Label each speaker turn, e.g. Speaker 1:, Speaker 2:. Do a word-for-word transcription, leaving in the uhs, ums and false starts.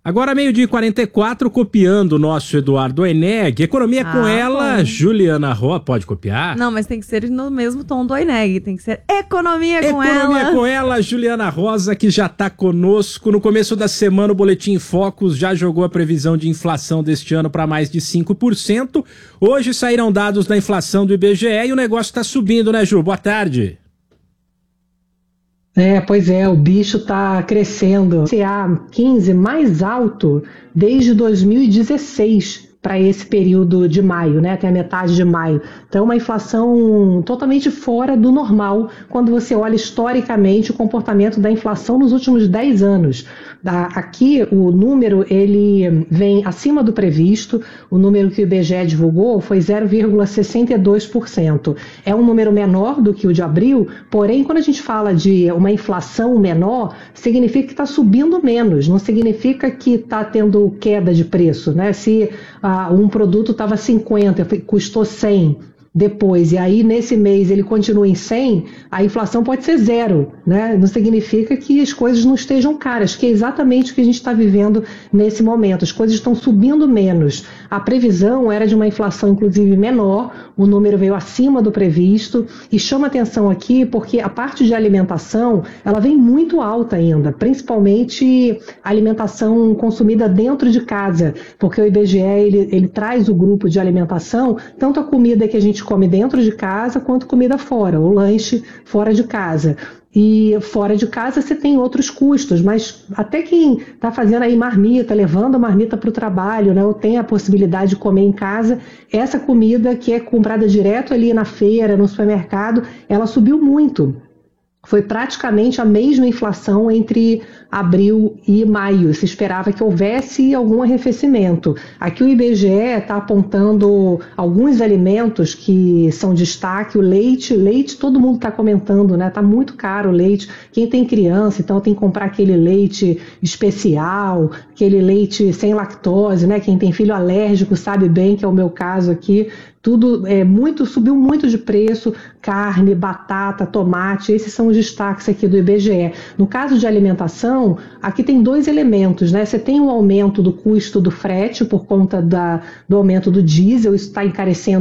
Speaker 1: Agora, meio-dia e quarenta e quatro, copiando o nosso Eduardo Oeneg. Economia ah, com ela, bom. Juliana Roa. Pode copiar?
Speaker 2: Não, mas tem que ser no mesmo tom do Oeneg. Tem que ser Economia, Economia com ela.
Speaker 1: Economia com ela, Juliana Rosa, que já está conosco. No começo da semana, o Boletim Focus já jogou a previsão de inflação deste ano para mais de cinco por cento. Hoje saíram dados da inflação do I B G E e o negócio está subindo, né, Ju? Boa tarde.
Speaker 3: É, pois é, o bicho está crescendo. C A quinze mais alto desde dois mil e dezesseis para esse período de maio, né, até a metade de maio. Então, uma inflação totalmente fora do normal quando você olha historicamente o comportamento da inflação nos últimos dez anos. Aqui, o número ele vem acima do previsto. O número que o I B G E divulgou foi zero vírgula sessenta e dois por cento. É um número menor do que o de abril, porém, quando a gente fala de uma inflação menor, significa que está subindo menos, não significa que está tendo queda de preço, né? Se ah, um produto estava cinquenta, custou cem depois, e aí nesse mês ele continua em cem, a inflação pode ser zero, né? Não significa que as coisas não estejam caras, que é exatamente o que a gente está vivendo nesse momento. As coisas estão subindo menos. A previsão era de uma inflação, inclusive, menor, o número veio acima do previsto, e chama atenção aqui porque a parte de alimentação, ela vem muito alta ainda, principalmente a alimentação consumida dentro de casa, porque o I B G E ele, ele traz o grupo de alimentação, tanto a comida que a gente come dentro de casa quanto comida fora, o lanche fora de casa. E fora de casa você tem outros custos, mas até quem está fazendo aí marmita, levando a marmita para o trabalho, né, ou tem a possibilidade de comer em casa, essa comida que é comprada direto ali na feira, no supermercado, ela subiu muito. Foi praticamente a mesma inflação entre abril e maio. Se esperava que houvesse algum arrefecimento. Aqui o I B G E está apontando alguns alimentos que são destaque. O leite, leite todo mundo está comentando, né? Está muito caro o leite. Quem tem criança, então tem que comprar aquele leite especial, aquele leite sem lactose, né? Quem tem filho alérgico sabe bem que é o meu caso aqui. Tudo é muito, subiu muito de preço, carne, batata, tomate, esses são os destaques aqui do I B G E. No caso de alimentação, aqui tem dois elementos, né? Você tem o aumento do custo do frete por conta da, do aumento do diesel, isso está encarecendo